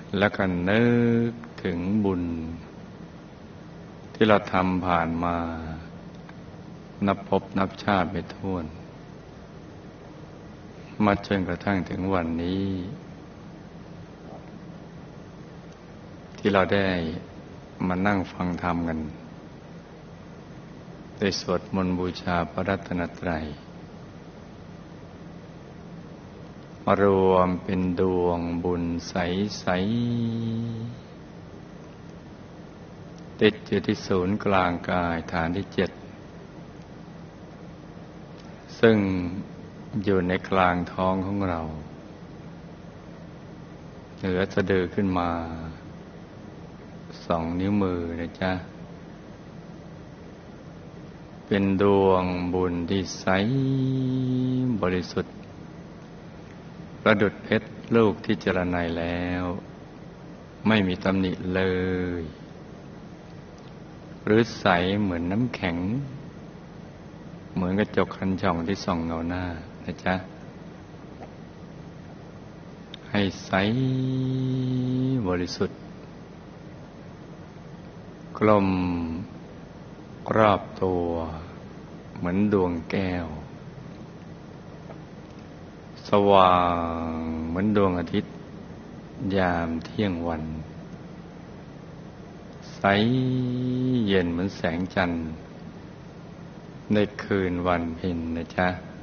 แล้วก็นึกถึงบุญที่เราทำผ่านมานับภพนับชาติไม่ถ้วนมาจนกระทั่งถึงวันนี้ที่เราได้มานั่งฟังธรรมกันได้สวดมนต์บูชาพระรัตนตรัยมารวมเป็นดวงบุญใสๆติดอยู่ที่ศูนย์กลางกายฐานที่7ซึ่งอยู่ในกลางท้องของเราเหนือสะดือขึ้นมา2 นิ้วมือนะจ๊ะเป็นดวงบุญที่ใสบริสุทธิ์ประดุจเพชรลูกที่เจรไนแล้วไม่มีตำหนิเลยหรือใสเหมือนน้ำแข็งเหมือนกระจกคันช่องที่ส่องเงาหน้านะจ๊ะให้ใสบริสุทธิ์กลมรอบตัวเหมือนดวงแก้วสว่างเหมือนดวงอาทิตย์ยามเที่ยงวันใสเย็นเหมือนแสงจันทร์ในคืนวันเพ็ญนะจ๊ะ